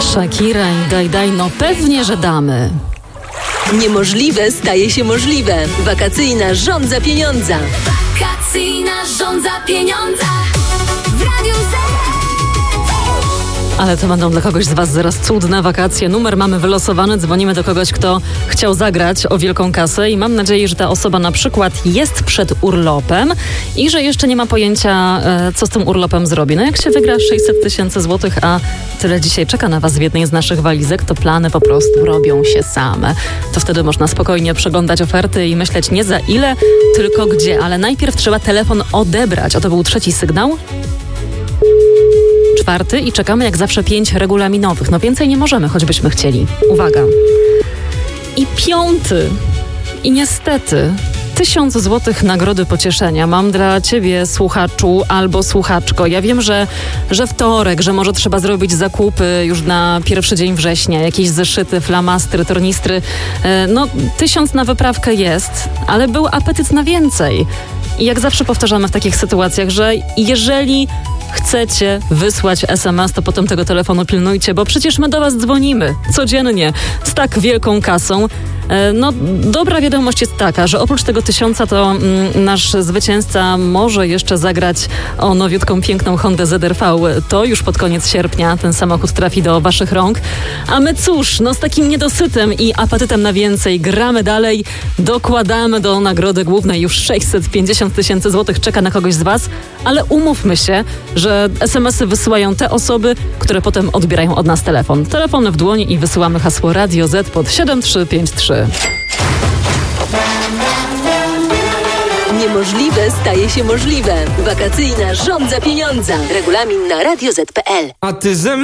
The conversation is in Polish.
Shakira i Daj, no pewnie, że damy. Niemożliwe staje się możliwe. Wakacyjna żądza pieniądza. Wakacyjna żądza pieniądza w Radiu Z. Ale to będą dla kogoś z was zaraz cudne wakacje. Numer mamy wylosowany, dzwonimy do kogoś, kto chciał zagrać o wielką kasę i mam nadzieję, że ta osoba na przykład jest przed urlopem i że jeszcze nie ma pojęcia, co z tym urlopem zrobi. No jak się wygra 600 000 złotych, a tyle dzisiaj czeka na was w jednej z naszych walizek, to plany po prostu robią się same. To wtedy można spokojnie przeglądać oferty i myśleć nie za ile, tylko gdzie. Ale najpierw trzeba telefon odebrać. Oto był trzeci sygnał. 4 i czekamy jak zawsze 5 regulaminowych. No więcej nie możemy, choćbyśmy chcieli. Uwaga. I 5. I niestety 1000 złotych nagrody pocieszenia mam dla ciebie, słuchaczu albo słuchaczko. Ja wiem, że wtorek, że może trzeba zrobić zakupy już na pierwszy dzień września, jakieś zeszyty, flamastry, tornistry. No 1000 na wyprawkę jest, ale był apetyt na więcej. I jak zawsze powtarzamy w takich sytuacjach, że jeżeli chcecie wysłać SMS, to potem tego telefonu pilnujcie, bo przecież my do was dzwonimy codziennie z tak wielką kasą. No, dobra wiadomość jest taka, że oprócz tego 1000 to nasz zwycięzca może jeszcze zagrać o nowiutką, piękną Hondę ZR-V. To już pod koniec sierpnia ten samochód trafi do waszych rąk. A my cóż, no z takim niedosytem i apetytem na więcej gramy dalej, dokładamy do nagrody głównej już 650 000 złotych czeka na kogoś z was, ale umówmy się, że SMS-y wysyłają te osoby, które potem odbierają od nas telefon. Telefony w dłoni i wysyłamy hasło Radio Z pod 7353. Niemożliwe staje się możliwe. Wakacyjna żądza pieniądza. Regulamin na radioz.pl.